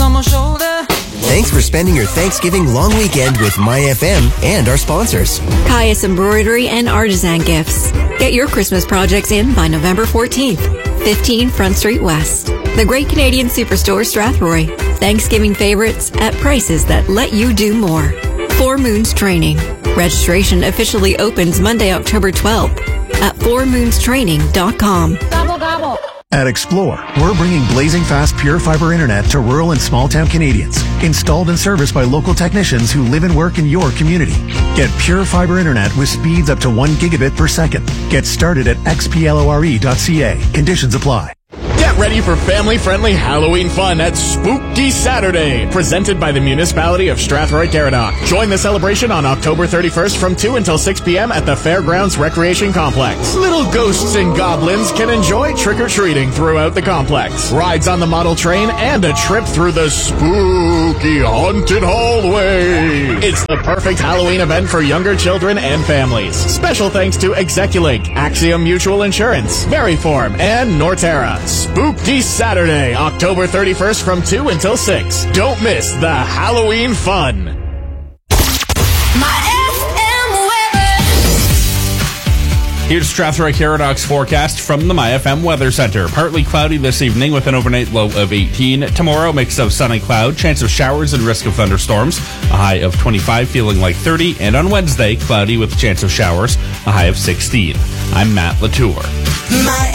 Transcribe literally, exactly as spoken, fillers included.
on my shoulder. Thanks for spending your Thanksgiving long weekend with My F M and our sponsors. Caius Embroidery and Artisan Gifts. Get your Christmas projects in by November fourteenth. fifteen Front Street West. The Great Canadian Superstore Strathroy. Thanksgiving favorites at prices that let you do more. Four Moons Training. Registration officially opens Monday, October twelfth at four moons training dot com. Gobble, gobble. At Explore, we're bringing blazing fast pure fiber internet to rural and small town Canadians. Installed and serviced by local technicians who live and work in your community. Get pure fiber internet with speeds up to one gigabit per second. Get started at x p lore dot c a. Conditions apply. Get ready for family-friendly Halloween fun at Spooky Saturday, presented by the Municipality of Strathroy-Caradoc. Join the celebration on October thirty-first from two until six p.m. at the Fairgrounds Recreation Complex. Little ghosts and goblins can enjoy trick-or-treating throughout the complex. Rides on the model train and a trip through the spooky haunted hallway. It's the perfect Halloween event for younger children and families. Special thanks to Execulink, Axiom Mutual Insurance, Veriform, and Norterra. Spooky Saturday, October thirty-first from two until six. Don't miss the Halloween fun. My F M weather. Here's Strathroy-Caradoc's forecast from the My F M Weather Center. Partly cloudy this evening with an overnight low of eighteen. Tomorrow, mix of sun and cloud, chance of showers and risk of thunderstorms. A high of twenty-five, feeling like thirty. And on Wednesday, cloudy with chance of showers, a high of sixteen. I'm Matt Latour. My